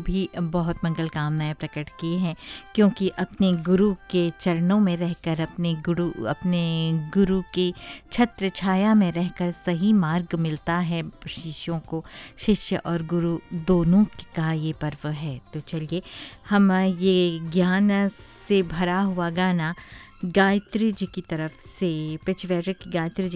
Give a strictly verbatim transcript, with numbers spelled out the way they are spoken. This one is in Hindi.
भी बहुत मंगल कामनाएं प्रकट की हैं, क्योंकि अपने गुरु के चरणों में रहकर, अपने गुरु अपने गुरु की छत्र छाया में रहकर सही मार्ग मिलता है शिष्यों को। शिष्य और गुरु दोनों का ये पर्व है। तो चलिए हम ये ज्ञान से भरा हुआ गाना गायत्री जी की तरफ से, पिच वैरिक की गायत्री जी